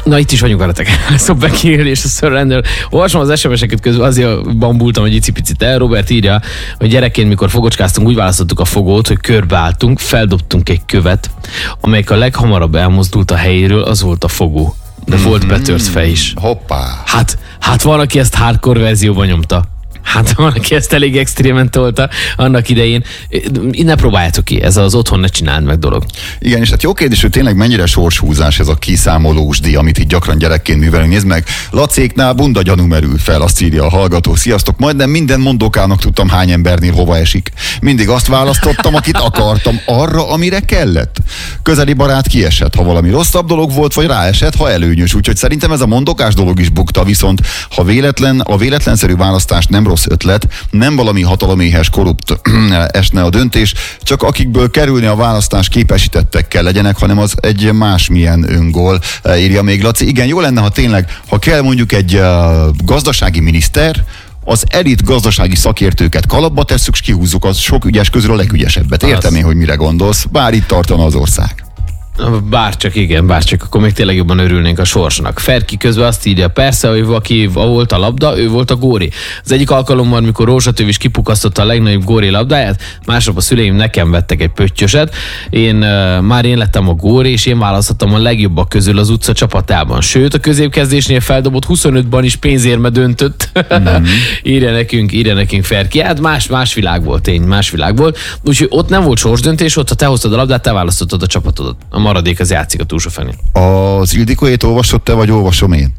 Na, itt is vagyunk veletek. Szóval Becky és a Surrender. Olvasom az SMS-eket közben, azért bambultam, hogy icipicit el. Robert írja, hogy gyerekként, mikor fogocskáztunk, úgy választottuk a fogót, hogy körbeálltunk, feldobtunk egy követ, amelyik a leghamarabb elmozdult a helyéről, az volt a fogó. De volt betört fej is. Hoppá. Hát van, aki ezt hardcore verzióban nyomta. Hát van, aki ezt elég extrémen tolta annak idején. Ne próbáljátok ki, ez az otthon ne csináld meg dolog. Igen, és hát jó kérdés, hogy tényleg mennyire sorshúzás ez a kiszámolós díj, amit így gyakran gyerekként művelünk. Nézd meg, Lacéknál bunda gyanú merül fel, azt írja a hallgató. Sziasztok, majdnem minden mondókának tudtam, hány embernél hova esik. Mindig azt választottam, akit akartam, arra, amire kellett. Közeli barát kiesett, ha valami rosszabb dolog volt, vagy ráesett, ha előnyös. Úgyhogy szerintem ez a mondokás dolog is bukta, viszont ha a véletlenszerű választás nem rossz ötlet, nem valami hataloméhes korrupt esne a döntés, csak akikből kerülni a választás képesítettek kell legyenek, hanem az egy másmilyen öngól, írja még Laci. Igen, jó lenne, ha tényleg, ha kell mondjuk egy gazdasági miniszter, az elit gazdasági szakértőket kalapba tesszük, és kihúzzuk az sok ügyes közül a legügyesebbet. Értem én, hogy mire gondolsz, bár itt tartana az ország. Bárcsak, igen, bárcsak, akkor még tényleg jobban örülnénk a sorsnak. Ferki közben azt írja, persze, hogy aki volt a labda, ő volt a góri. Az egyik alkalommal, mikor Rózsatőv is kipukasztotta a legnagyobb góri labdáját, másnap a szüleim nekem vettek egy pöttyöset, én lettem a góri, és én választottam a legjobbak közül az utca csapatában. Sőt, a középkezdésnél feldobott 25-ban is pénzérme döntött. írja nekünk Ferki. Hát más világ volt, más világ volt. Úgyhogy ott nem volt sorsdöntés, ott ha te hoztad a labdát, te választottad a csapatodat. A maradék az játszik a túlsó felén. Az Ildikóét olvasod te, vagy olvasom én?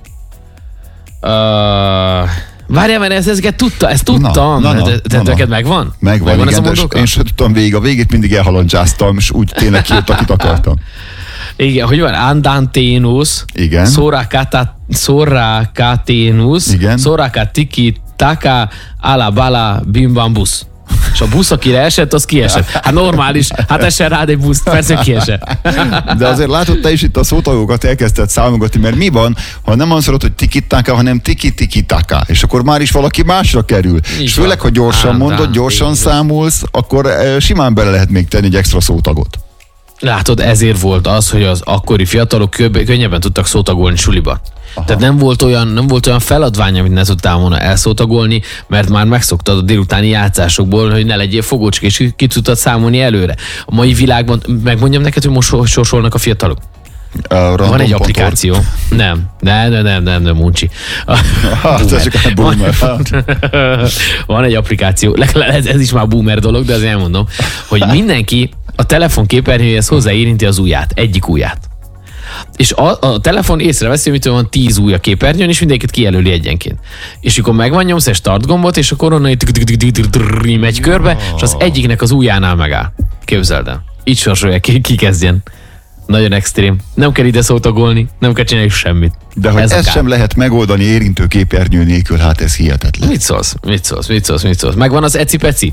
Várjál, mert ezeket tudtam. De neked megvan? Megvan, igen, de én sem tudtam végig. A végét mindig elhalandzsáztam, és úgy tényleg kijött, akit akartam. Igen, hogy van? Andanténusz. Igen. Szórakáténusz. Igen. Szórakatiki taka alabala bimbambus. És a busz, akire esett, az kiesett. Hát normális, hát essen rád egy busz, persze kiesett. De azért látod, te is itt a szótagokat elkezdted számogatni, mert mi van, ha nem azt mondod, hogy tiki-taka, hanem tiki-tiki-taka, és akkor már is valaki másra kerül. És főleg, ha gyorsan mondod, gyorsan számolsz, akkor simán bele lehet még tenni egy extra szótagot. Látod, ezért volt az, hogy az akkori fiatalok könnyebben tudtak szótagolni suliba. Aha. Tehát nem volt olyan feladvány, amit ne tudtál volna elszótagolni, mert már megszoktad a délutáni játszásokból, hogy ne legyél fogócska, és ki tudtad számolni előre. A mai világban, megmondjam neked, hogy most sorsolnak a fiatalok? Van egy applikáció. Nem, muncsi. Van egy applikáció, ez is már boomer dolog, de azért elmondom, hogy mindenki a telefon képernyőjéhez hozzáérinti az ujját, egyik ujját. És a telefon észreveszi, hogy van 10 ujj a képernyőn, és mindenkit kijelöli egyenként. És akkor megvan, nyomsz egy start gombot, és akkor onnan megy körbe, és az egyiknek az ujjánál megáll. Képzeld el. Így sorsolja, ki kezdjen. Nagyon extrém. Nem kell ide szótagolni, nem kell csinálni semmit. De hogy ezt sem lehet megoldani érintő képernyő nélkül, hát ez hihetetlen. Mit szólsz? Megvan az eci-peci?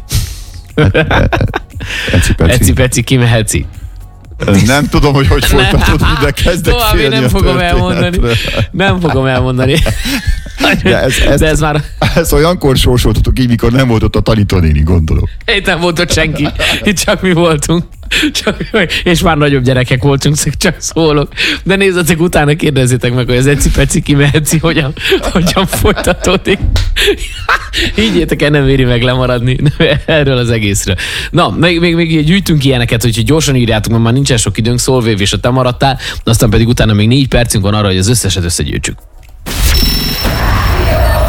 Eci-peci, kimehetsz. Nem tudom, hogy folytatod, de kezdek félni Nem fogom elmondani. De ez már... Ezt olyankor sorsoltatok így, mikor nem volt ott a tanítónéni, gondolom. Itt nem volt ott senki, itt csak mi voltunk. És már nagyobb gyerekek voltunk, csak szólok. De nézzetek, utána kérdezzétek meg, hogy az eci-peci kimehetsz, hogyan folytatódik. Higgyétek el, nem éri meg lemaradni erről az egészről. Na, még gyűjtünk ilyeneket, úgyhogy gyorsan írjátok, mert már nincsen sok időnk, Szolvév, és te maradtál, aztán pedig utána még 4 percünk van arra, hogy az összeset összegyűjtsük.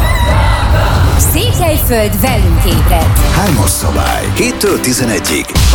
Székelyföld velünk ébred. 3-as szabály. 7-től 11-ig.